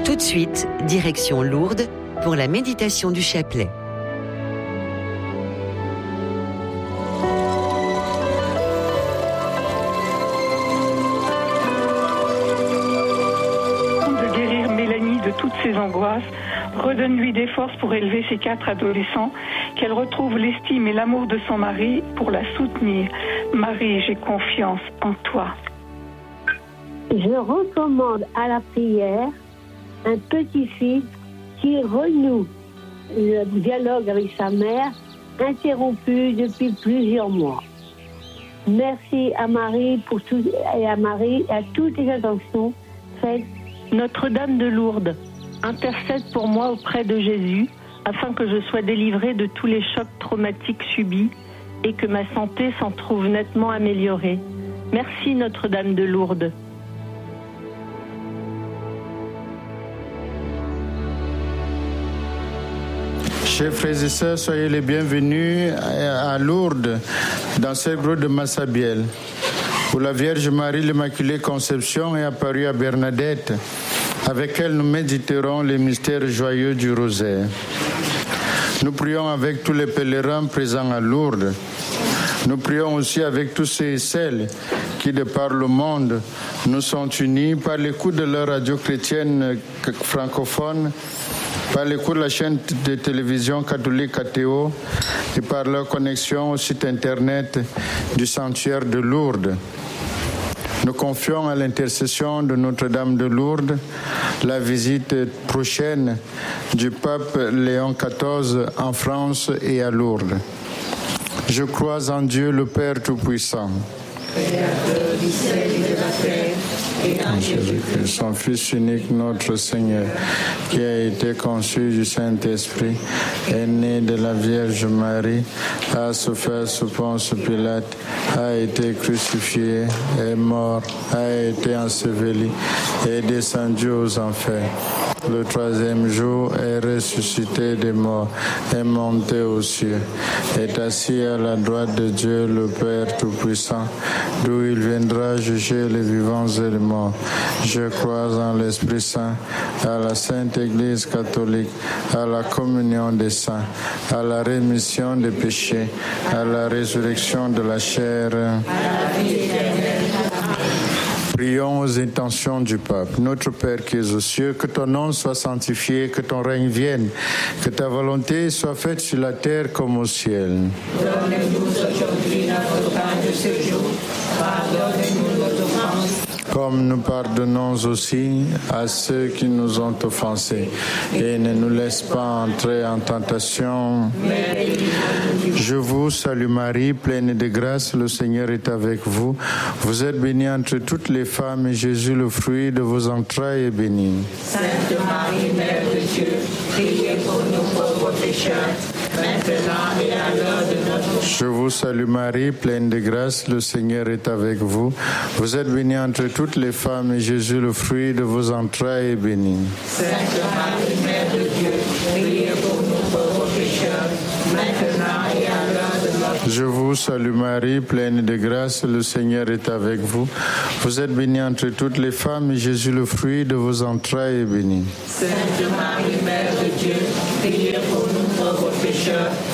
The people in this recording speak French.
Tout de suite, direction Lourdes pour la méditation du chapelet. De guérir Mélanie de toutes ses angoisses, redonne-lui des forces pour élever ses 4 adolescents, qu'elle retrouve l'estime et l'amour de son mari pour la soutenir. Marie, j'ai confiance en toi. Je recommande à la prière un petit-fils qui renoue le dialogue avec sa mère, interrompu depuis plusieurs mois. Merci à Marie pour tout, et à Marie et à toutes les intentions faites. Notre-Dame de Lourdes, intercède pour moi auprès de Jésus, afin que je sois délivrée de tous les chocs traumatiques subis et que ma santé s'en trouve nettement améliorée. Merci Notre-Dame de Lourdes. Chers frères et sœurs, soyez les bienvenus à Lourdes, dans cette grotte de Massabielle, où la Vierge Marie, l'Immaculée Conception, est apparue à Bernadette. Avec elle, nous méditerons les mystères joyeux du rosaire. Nous prions avec tous les pèlerins présents à Lourdes. Nous prions aussi avec tous ceux et celles qui, de par le monde, nous sont unis par l'écoute de leur radio chrétienne francophone, par l'écoute de la chaîne de télévision catholique KTO et par leur connexion au site internet du sanctuaire de Lourdes. Nous confions à l'intercession de Notre-Dame de Lourdes la visite prochaine du pape Léon XIV en France et à Lourdes. Je crois en Dieu le Père Tout-Puissant, Créateur du ciel et de la terre, et en Jésus-Christ, son Fils unique, notre Seigneur, qui a été conçu du Saint-Esprit, est né de la Vierge Marie, a souffert sous Ponce Pilate, a été crucifié, est mort, a été enseveli, est descendu aux enfers. Le 3e jour est ressuscité des morts, est monté aux cieux, est assis à la droite de Dieu le Père Tout-Puissant, d'où il viendra juger les vivants et les morts. Je crois en l'Esprit Saint, à la Sainte Église catholique, à la communion des saints, à la rémission des péchés, à la résurrection de la chair. Prions aux intentions du pape. Notre Père qui es aux cieux, que ton nom soit sanctifié, que ton règne vienne, que ta volonté soit faite sur la terre comme au ciel. donne-nous aujourd'hui notre pain de ce jour. Pardonne-nous nos offenses, comme nous pardonnons aussi à ceux qui nous ont offensés. Et ne nous laisse pas entrer en tentation. Je vous salue Marie, pleine de grâce, le Seigneur est avec vous. Vous êtes bénie entre toutes les femmes, et Jésus, le fruit de vos entrailles, est béni. Sainte Marie, Mère de Dieu, priez pour nous pauvres pécheurs, maintenant et à l'heure de notre mort. Je vous salue Marie, pleine de grâce, le Seigneur est avec vous. Vous êtes bénie entre toutes les femmes, et Jésus, le fruit de vos entrailles, est béni. Sainte Marie, Mère de Dieu, priez pour nous pauvres pécheurs, maintenant et à l'heure de notre mort. Je vous salue Marie, pleine de grâce, le Seigneur est avec vous. Vous êtes bénie entre toutes les femmes, et Jésus, le fruit de vos entrailles, est béni. Sainte Marie, Mère de Dieu, priez pour nous pauvres pécheurs,